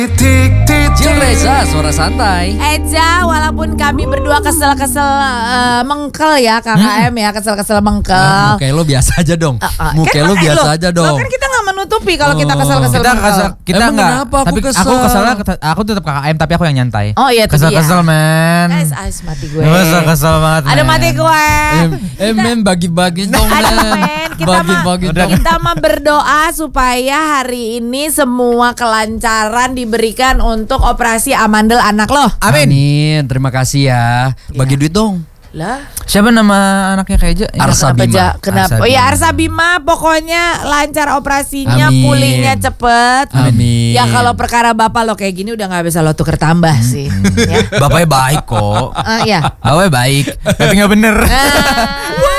Jil Reza, suara santai. Eja, walaupun kami berdua kesel-kesel mengkel ya KKM ya, kesel-kesel mengkel. Muka lo biasa aja dong. Muka lo biasa aja dong. Kan kita nggak menutupi kalau kita kesel-kesel mengkel. Kita Emang enggak. kenapa? Aku Tapi kesel. aku keselnya aku tetap KKM tapi aku yang nyantai. Oh iya itu dia. Kesel-kesel men. Ais mati gue. Kesel banget. Ada mati gue. Men bagi-bagi dong Aduh men. men, Bagi-bagi dong. kita mah berdoa supaya hari ini semua kelancaran diberikan untuk operasi amandel anak lo. Amin. Terima kasih ya. Bagi duit dong. Lah, Siapa nama anaknya Keja? Arsa Bima. kenapa? Arsa Oh ya Bima. Arsa Bima, pokoknya lancar operasinya, Amin. pulihnya cepet. Amin. Ya kalau perkara bapak lo kayak gini udah nggak bisa lo tuker tambah sih. Ya. Bapaknya baik kok. Ya. Bapaknya baik, tapi nggak bener. Nah,